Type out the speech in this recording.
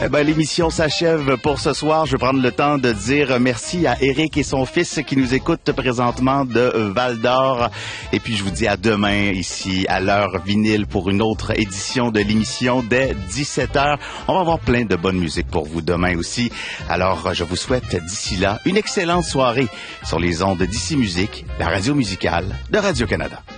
Eh ben, l'émission s'achève pour ce soir. Je vais prendre le temps de dire merci à Eric et son fils qui nous écoutent présentement de Val-d'Or. Et puis, je vous dis à demain ici à l'heure vinyle pour une autre édition de l'émission dès 17h. On va avoir plein de bonne musique pour vous demain aussi. Alors, je vous souhaite d'ici là une excellente soirée sur les ondes d'Ici Musique, la radio musicale de Radio-Canada.